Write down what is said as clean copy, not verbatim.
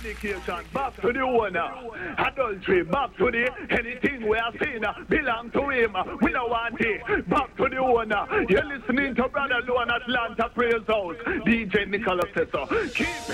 Fornication, back to the owner. Adultery, back to the anything we are seeing belong to him. We don't want it. Back to the owner. You're listening to Brother Low in Atlanta Praise House. DJ Nicholas says so. Keep it.